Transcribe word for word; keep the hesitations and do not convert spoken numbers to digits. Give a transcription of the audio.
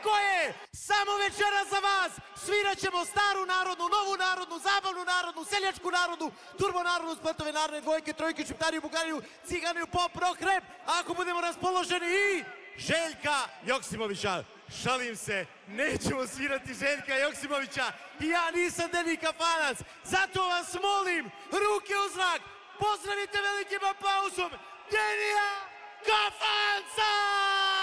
Tako je! Samo večera za vas svirat ćemo staru narodnu, novu narodnu, zabavnu narodnu, seljačku narodnu, turbo narodnu, spletove narodne, dvojke, trojke, šiptariju, bugariju, ciganiju, pop, rock, rap, ako budemo raspoloženi i Željka Joksimovića. Šalim se, nećemo svirati Željka Joksimovića i ja nisam Deni Kafanac, zato vas molim, ruke u zrak, pozdravite velikim aplauzom Denija Kafanca!